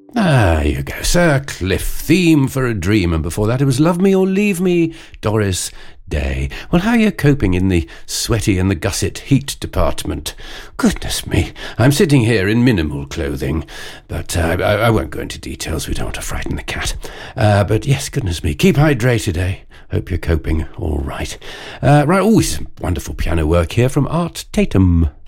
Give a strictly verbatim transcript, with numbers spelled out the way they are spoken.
There you go, Sir Cliff, Theme for a Dream, and before that it was Love Me or Leave Me, Doris Day. Well, how are you coping in the sweaty and the gusset heat department? Goodness me, I'm sitting here in minimal clothing, but uh, I, I won't go into details, we don't want to frighten the cat. Uh, but yes, goodness me, keep hydrated, eh? Hope you're coping all right. Uh, right, always some wonderful piano work here from Art Tatum.